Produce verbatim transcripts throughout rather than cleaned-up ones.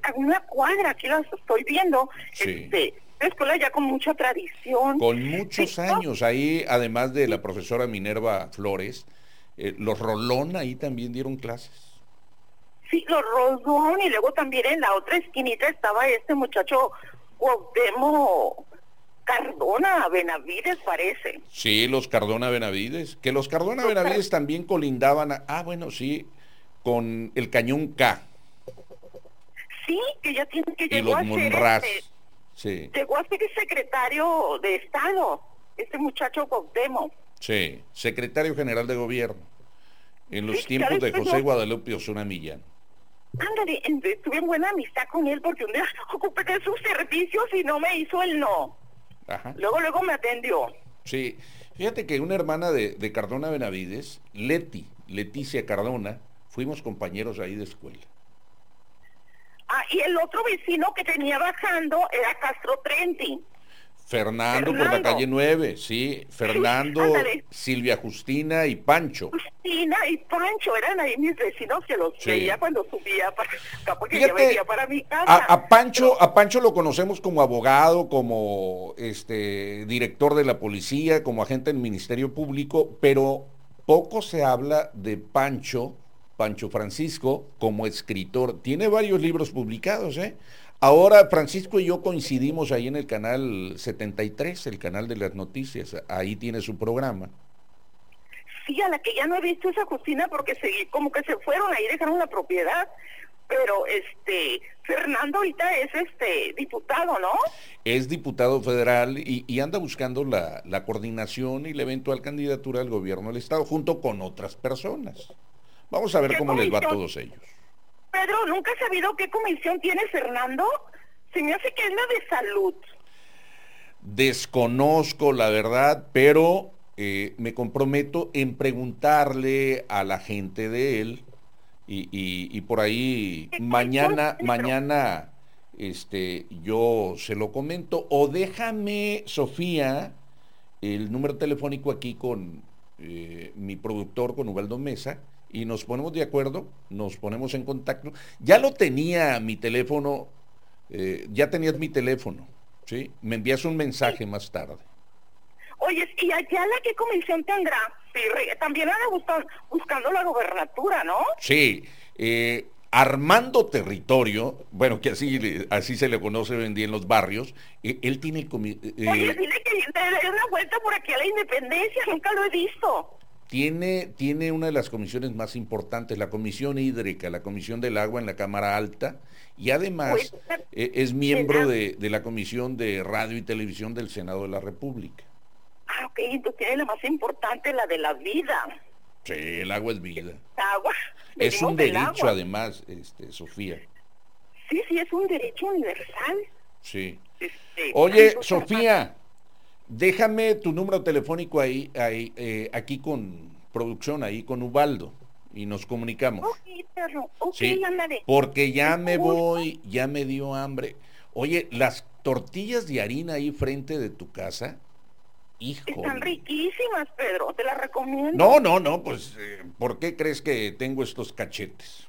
a una cuadra, aquí las estoy viendo, Sí. este, una escuela ya con mucha tradición. Con muchos Sí, años ahí, además de la profesora Minerva Flores, eh, los Rolón ahí también dieron clases. sí, los Rodón, y luego también en la otra esquinita estaba este muchacho Cuauhtémoc Cardona Benavides, parece. Sí, los Cardona Benavides, que los Cardona Los Car- Benavides también colindaban, a- ah, bueno, sí, con el Cañón K Sí, que ya tiene, que y llegó los a ser este, Monraz, sí, llegó a ser secretario de Estado, este muchacho Cuauhtémoc. sí, secretario general de gobierno, en Sí, los ya tiempos de después José no, Guadalupe Osuna Millán. ándale, en- tuve buena amistad con él porque un día ocupé de sus servicios y no me hizo el no. Ajá. Luego, luego me atendió. Sí, fíjate que una hermana de, de Cardona Benavides, Leti, Leticia Cardona, fuimos compañeros ahí de escuela. Ah, y el otro vecino que tenía bajando era Castro Trenti. Fernando, por la Fernando. calle nueve, sí, Fernando, Ándale. Silvia Justina y Pancho. Justina y Pancho eran ahí mis vecinos que los Sí. veía cuando subía para acá porque Fíjate, ya venía para mi casa. a, a Pancho, Pero, a Pancho lo conocemos como abogado, como este director de la policía, como agente del Ministerio Público, pero poco se habla de Pancho, Pancho Francisco, como escritor. Tiene varios libros publicados, ¿eh? Ahora Francisco y yo coincidimos ahí en el canal setenta y tres, el canal de las noticias. Ahí tiene su programa. sí, a la que ya no he visto esa Justina porque seguí, como que se fueron ahí, dejaron la propiedad. Pero este, Fernando ahorita es este diputado, ¿no? Es diputado federal y, y anda buscando la, la coordinación y la eventual candidatura al gobierno del Estado junto con otras personas. Vamos a ver ¿Qué cómo les va a comisión? todos ellos. Pedro, ¿nunca has sabido qué comisión tiene Fernando? Se me hace que es la de salud. Desconozco la verdad, pero eh, me comprometo en preguntarle a la gente de él y, y, y por ahí ¿Qué mañana, comisión? mañana este, yo se lo comento o déjame, Sofía, el número telefónico aquí con eh, mi productor, con Ubaldo Mesa, y nos ponemos de acuerdo, nos ponemos en contacto. Ya lo tenía mi teléfono, eh, ya tenías mi teléfono, ¿sí? Me envías un mensaje más tarde. Oye, ¿y Ayala qué comisión tendrá? Sí, re- también anda buscando, buscando la gobernatura, ¿no? Sí, eh, armando territorio, bueno, que así, le- así se le conoce hoy en día en los barrios, eh, él tiene... comi- Oye, eh, dile que le dé una vuelta por aquí a la Independencia, nunca lo he visto. Tiene, tiene una de las comisiones más importantes, la Comisión Hídrica, la Comisión del Agua en la Cámara Alta, y además Pues, eh, es el miembro agua. de, de la Comisión de Radio y Televisión del Senado de la República. Ah, ok, entonces tiene la más importante, la de la vida. Sí, el agua es vida. Agua. Es Vivimos un del derecho agua. además, este, Sofía. Sí, sí, es un derecho universal. Sí. Este, Oye, ay, Sofía, déjame tu número telefónico ahí, ahí eh, aquí con producción, ahí con Ubaldo, y nos comunicamos. Ok, perro. Ok, Sí, ándale. porque ya Mucho me gusto. voy, ya me dio hambre. Oye, las tortillas de harina ahí frente de tu casa, Están híjole. riquísimas, Pedro, te las recomiendo. No, no, no, pues, eh, ¿por qué crees que tengo estos cachetes?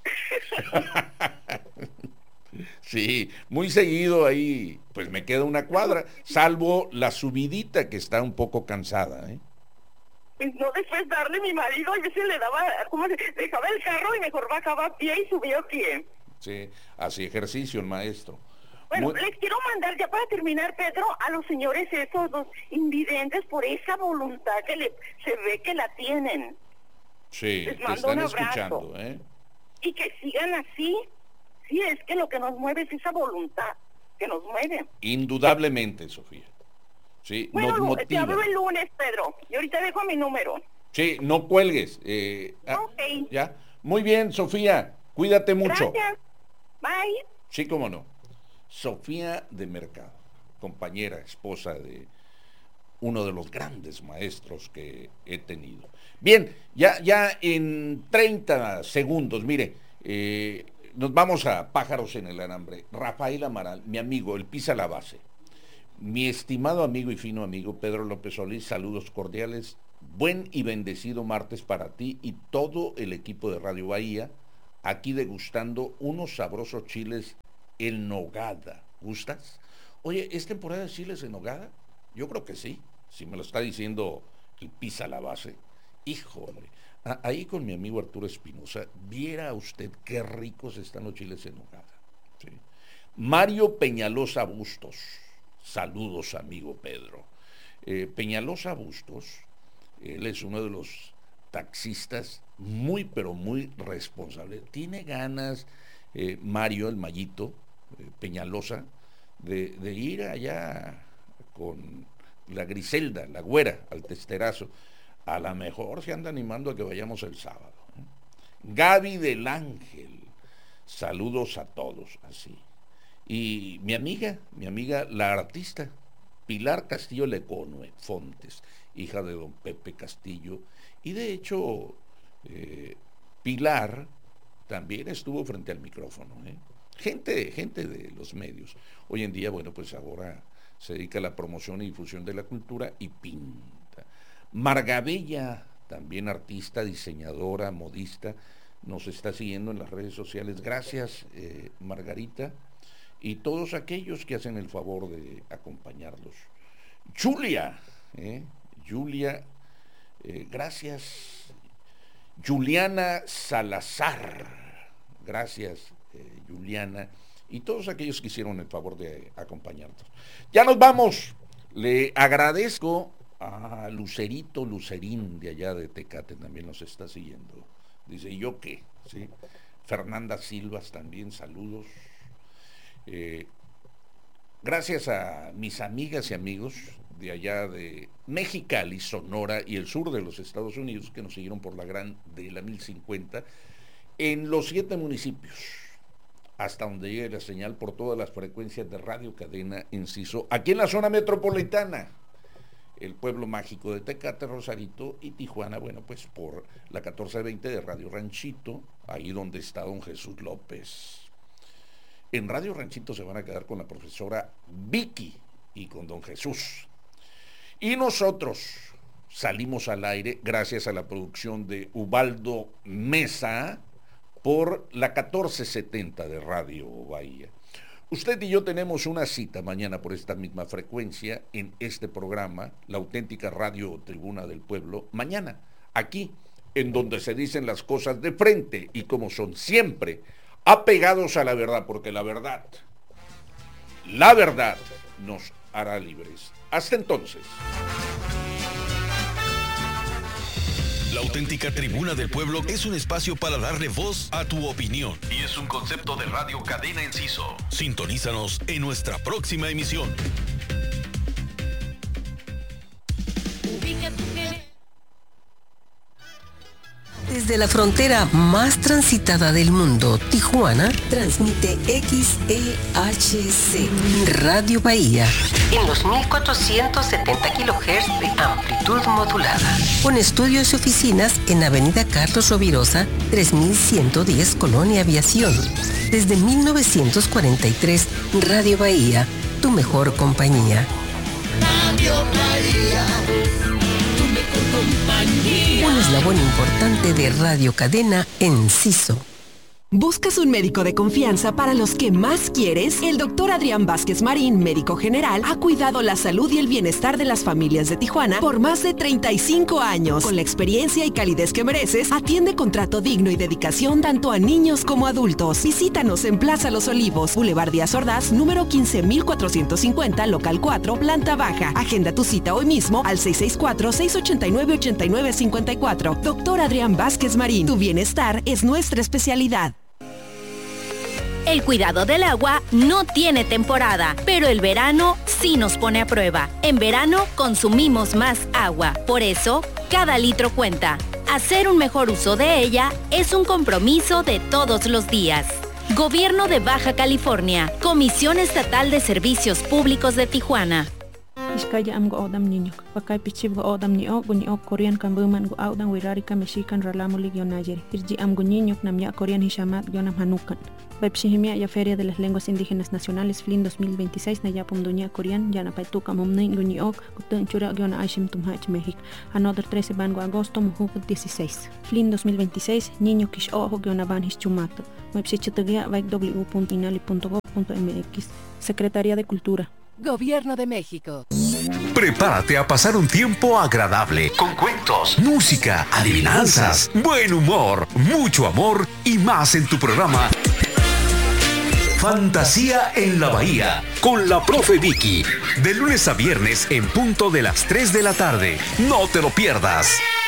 Sí, muy seguido ahí, pues me queda una cuadra, salvo la subidita que está un poco cansada, ¿eh? Pues no, después darle mi marido, a veces le daba, como se dejaba el carro y mejor bajaba a pie y subía a pie. Sí, así ejercicio el maestro. Bueno, Muy- les quiero mandar ya para terminar, Pedro, a los señores esos, los invidentes, por esa voluntad que le, se ve que la tienen. sí, les te mando están un abrazo. escuchando, ¿eh? Y que sigan así. Sí, es que lo que nos mueve es esa voluntad que nos mueve. Indudablemente, Sofía. Sí, Bueno, nos Lu- te motiva. hablo el lunes, Pedro. Y ahorita dejo mi número. Sí, no cuelgues. eh, ah, Ok. ¿Ya? Muy bien, Sofía. Cuídate mucho. Gracias. Bye. Sí, cómo no. Sofía de Mercado, compañera, esposa de uno de los grandes maestros que he tenido. Bien, ya, ya en treinta segundos, mire, eh, nos vamos a Pájaros en el Alambre. Rafael Amaral, mi amigo, el pisa la base. Mi estimado amigo y fino amigo Pedro López Solís, saludos cordiales. Buen y bendecido martes para ti y todo el equipo de Radio Bahía, aquí degustando unos sabrosos chiles en nogada. ¿Gustas? Oye, ¿es temporada de chiles en nogada? Yo creo que sí, si me lo está diciendo el Pisa la base. Híjole, ahí con mi amigo Arturo Espinosa, viera usted qué ricos están los chiles en nogada. ¿Sí? Mario Peñalosa Bustos, saludos amigo Pedro. Eh, Peñalosa Bustos, él es uno de los taxistas muy pero muy responsable. Tiene ganas eh, Mario, el Mayito, eh, Peñalosa, de, de ir allá con la Griselda, la güera, al testerazo. A lo mejor se anda animando a que vayamos el sábado. ¿eh? Gaby del Ángel, saludos a todos, así. Y mi amiga, mi amiga, la artista, Pilar Castillo Leconue Fontes, hija de don Pepe Castillo, y de hecho, eh, Pilar también estuvo frente al micrófono, ¿eh? Gente, gente de los medios. Hoy en día, bueno, pues ahora se dedica a la promoción y difusión de la cultura y pinta. Margabella, también artista, diseñadora, modista, nos está siguiendo en las redes sociales. Gracias, eh, Margarita, y todos aquellos que hacen el favor de acompañarlos. Julia, eh, Julia, eh, gracias. Juliana Salazar, gracias, eh, Juliana, y todos aquellos que hicieron el favor de acompañarnos. Ya nos vamos. Le agradezco a Lucerito Lucerín de allá de Tecate, también nos está siguiendo. Dice, ¿y yo qué? ¿Sí? Fernanda Silvas también, saludos. Eh, gracias a mis amigas y amigos de allá de Mexicali, Sonora y el sur de los Estados Unidos que nos siguieron por la gran de la mil cincuenta en los siete municipios, hasta donde llegue la señal por todas las frecuencias de Radio Cadena Enciso, aquí en la zona metropolitana, el pueblo mágico de Tecate, Rosarito y Tijuana, bueno, pues por la catorce veinte de Radio Ranchito, ahí donde está don Jesús López. En Radio Ranchito se van a quedar con la profesora Vicky y con don Jesús. Y nosotros salimos al aire gracias a la producción de Ubaldo Mesa por la catorce setenta de Radio Bahía. Usted y yo tenemos una cita mañana por esta misma frecuencia en este programa, la auténtica Radio Tribuna del Pueblo, mañana, aquí, en donde se dicen las cosas de frente y como son siempre, apegados a la verdad, porque la verdad, la verdad nos hará libres. Hasta entonces. La auténtica Tribuna del Pueblo es un espacio para darle voz a tu opinión. Y es un concepto de Radio Cadena Enciso. Sintonízanos en nuestra próxima emisión. Desde la frontera más transitada del mundo, Tijuana, transmite X E H C, Radio Bahía, en los mil cuatrocientos setenta kilohertz de amplitud modulada, con estudios y oficinas en Avenida Carlos Rovirosa, tres mil ciento diez, Colonia Aviación. Desde mil novecientos cuarenta y tres, Radio Bahía, tu mejor compañía. Radio Bahía. Un eslabón importante de Radio Cadena Enciso. ¿Buscas un médico de confianza para los que más quieres? El doctor Adrián Vázquez Marín, médico general, ha cuidado la salud y el bienestar de las familias de Tijuana por más de treinta y cinco años. Con la experiencia y calidez que mereces, atiende con trato digno y dedicación tanto a niños como adultos. Visítanos en Plaza Los Olivos, Boulevard Díaz Ordaz, número quince mil cuatrocientos cincuenta, local cuatro, planta baja. Agenda tu cita hoy mismo al seis seis cuatro, seis ocho nueve, ocho nueve cinco cuatro. Doctor Adrián Vázquez Marín, tu bienestar es nuestra especialidad. El cuidado del agua no tiene temporada, pero el verano sí nos pone a prueba. En verano consumimos más agua, por eso cada litro cuenta. Hacer un mejor uso de ella es un compromiso de todos los días. Gobierno de Baja California, Comisión Estatal de Servicios Públicos de Tijuana. Iskaya am go odam niño. Pakai pichib go odam ni o, guni o Korean kambuman go audan wirarika mexican ralamuli gionayeri. Irji am go niño nam ya Korean hishamat gionam hanukan. Baipshihimia ya Feria de las Lenguas Indígenas Nacionales F L I N dos mil veintiséis na yapum dunia Korean yana paituka mumnin guni o gutun chura giona aishim tumhach México. Another trece van go agosto mujuk dieciséis. F L I N dos mil veintiséis niño kish ojo giona van hischumato. Baipshichitugia vaik w punto inali punto gov punto m x. Secretaría de Cultura. Gobierno de México. Prepárate a pasar un tiempo agradable con cuentos, música, adivinanzas, buen humor, mucho amor y más en tu programa Fantasía en la Bahía con la profe Vicky, de lunes a viernes en punto de las tres de la tarde. No te lo pierdas.